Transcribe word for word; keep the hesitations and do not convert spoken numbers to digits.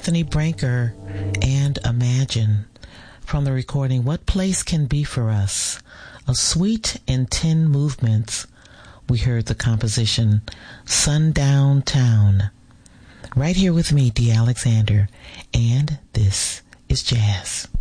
Anthony Branker and Imagine from the recording What Place Can Be For Us, a suite in ten movements. We heard the composition Sundown Town. Right here with me, Dee Alexander, and this is Jazz.